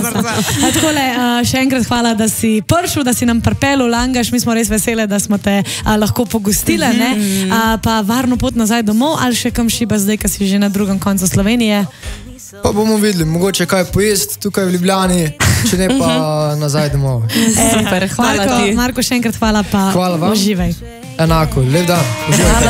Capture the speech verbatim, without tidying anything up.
Takole, še enkrat hvala, da si prišel, da si nam pripelil Langaš. Mi smo res vesele, da smo te a, lahko pogostile, ne? A, pa varno pot nazaj domov ali še kam šiba zdaj, ki si že na drugem koncu Slovenije? Pa bomo videli, mogoče kaj pojesti tukaj v Ljubljani, če ne pa nazaj domov. Super, hvala Marko, ti. Marko, še enkrat hvala, pa Hvala vam. uživaj. Enako, lep dan. Uživajte.